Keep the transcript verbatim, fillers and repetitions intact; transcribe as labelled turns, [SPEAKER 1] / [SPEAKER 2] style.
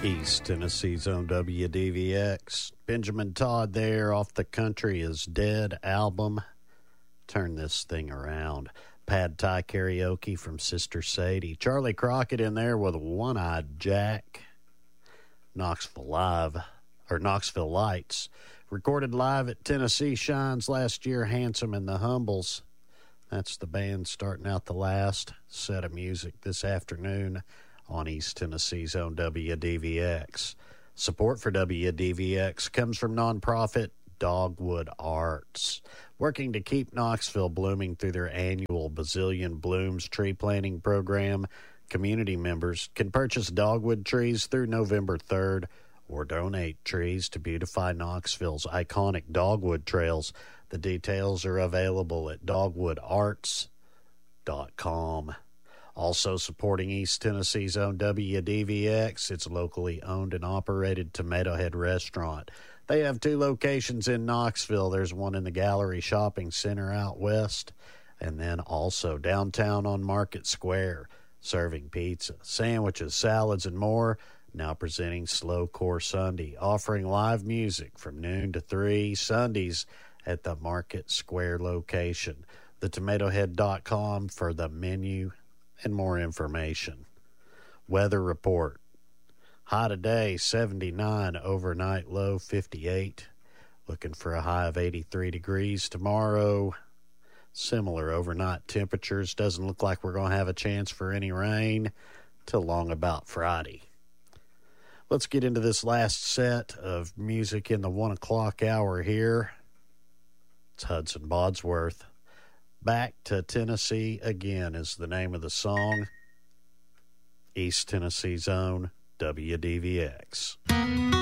[SPEAKER 1] East Tennessee's own W D V X. Benjamin Todd there off the Country is Dead album. Turn this thing around. Pad Thai Karaoke from Sister Sadie. Charlie Crockett in there with One-Eyed Jack. Knoxville Live, or Knoxville Lights. Recorded live at Tennessee Shines last year. Handsome and the Humbles. That's the band starting out the last set of music this afternoon on East Tennessee's own W D V X. Support for W D V X comes from nonprofit Dogwood Arts, working to keep Knoxville blooming through their annual Bazillion Blooms tree planting program. Community members can purchase dogwood trees through November third or donate trees to beautify Knoxville's iconic dogwood trails. The details are available at dogwood arts dot com. Also supporting East Tennessee's own W D V X, it's locally owned and operated Tomato Head Restaurant. They have two locations in Knoxville. There's one in the Gallery Shopping Center out west, and then also downtown on Market Square, serving pizza, sandwiches, salads, and more. Now presenting Slow Core Sunday, offering live music from noon to three Sundays at the Market Square location. the tomato head dot com for the menu and more information. Weather report. High today, seventy-nine. Overnight low, fifty-eight. Looking for a high of eighty-three degrees tomorrow. Similar overnight temperatures. Doesn't look like we're going to have a chance for any rain till long about Friday. Let's get into this last set of music in the one o'clock hour here. It's Hudson Bodsworth. Back to Tennessee Again is the name of the song. East Tennessee's own W D V X.